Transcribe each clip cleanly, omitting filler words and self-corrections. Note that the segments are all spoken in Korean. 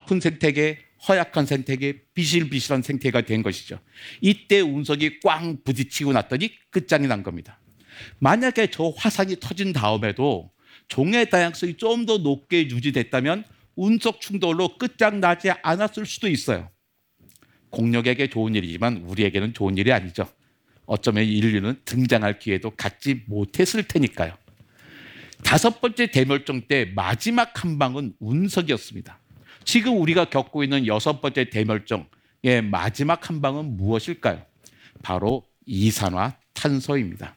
높은 생태계, 허약한 생태계, 비실비실한 생태계가 된 것이죠. 이때 운석이 꽝 부딪히고 났더니 끝장이 난 겁니다. 만약에 저 화산이 터진 다음에도 종의 다양성이 좀 더 높게 유지됐다면 운석 충돌로 끝장나지 않았을 수도 있어요. 공룡에게 좋은 일이지만 우리에게는 좋은 일이 아니죠. 어쩌면 인류는 등장할 기회도 갖지 못했을 테니까요. 5번째 대멸종 때 마지막 한 방은 운석이었습니다. 지금 우리가 겪고 있는 6번째 대멸종의 마지막 한 방은 무엇일까요? 바로 이산화탄소입니다.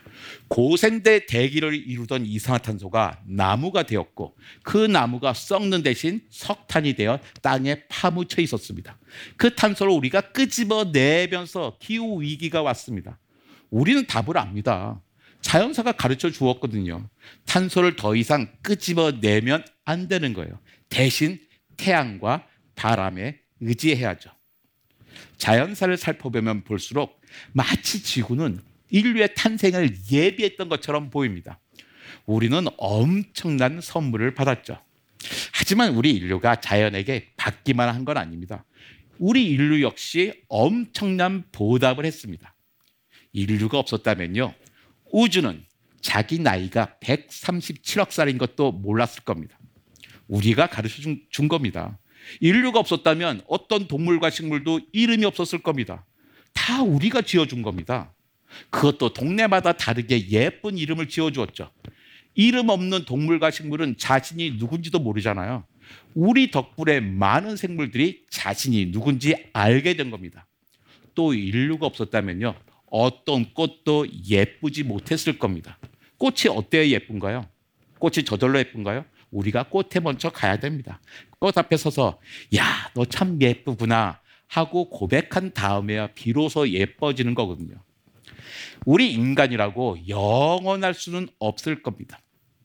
고생대 대기를 이루던 이산화탄소가 나무가 되었고 그 나무가 썩는 대신 석탄이 되어 땅에 파묻혀 있었습니다. 그 탄소를 우리가 끄집어내면서 기후위기가 왔습니다. 우리는 답을 압니다. 자연사가 가르쳐 주었거든요. 탄소를 더 이상 끄집어내면 안 되는 거예요. 대신 태양과 바람에 의지해야죠. 자연사를 살펴보면 볼수록 마치 지구는 인류의 탄생을 예비했던 것처럼 보입니다. 우리는 엄청난 선물을 받았죠. 하지만 우리 인류가 자연에게 받기만 한 건 아닙니다. 우리 인류 역시 엄청난 보답을 했습니다. 인류가 없었다면요, 우주는 자기 나이가 137억 살인 것도 몰랐을 겁니다. 우리가 가르쳐 준 겁니다. 인류가 없었다면 어떤 동물과 식물도 이름이 없었을 겁니다. 다 우리가 지어준 겁니다. 그것도 동네마다 다르게 예쁜 이름을 지어주었죠. 이름 없는 동물과 식물은 자신이 누군지도 모르잖아요. 우리 덕분에 많은 생물들이 자신이 누군지 알게 된 겁니다. 또 인류가 없었다면요, 어떤 꽃도 예쁘지 못했을 겁니다. 꽃이 어때야 예쁜가요? 꽃이 저절로 예쁜가요? 우리가 꽃에 먼저 가야 됩니다. 꽃 앞에 서서 야, 너 참 예쁘구나 하고 고백한 다음에야 비로소 예뻐지는 거거든요. 우리 인간이라고 영원할 수는 없을 겁니다.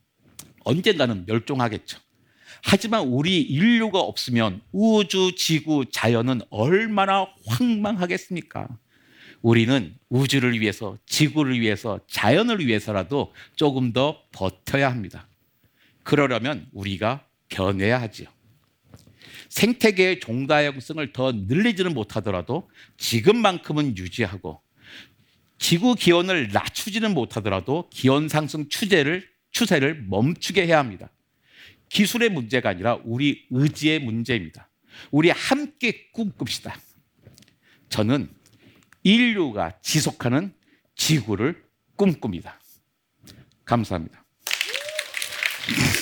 언젠가는 멸종하겠죠. 하지만 우리 인류가 없으면 우주, 지구, 자연은 얼마나 황망하겠습니까? 우리는 우주를 위해서, 지구를 위해서, 자연을 위해서라도 조금 더 버텨야 합니다. 그러려면 우리가 변해야 하지요. 생태계의 종다양성을 더 늘리지는 못하더라도 지금만큼은 유지하고 지구 기온을 낮추지는 못하더라도 기온 상승 추세를 멈추게 해야 합니다. 기술의 문제가 아니라 우리 의지의 문제입니다. 우리 함께 꿈꿉시다. 저는 인류가 지속하는 지구를 꿈꿉니다. 감사합니다.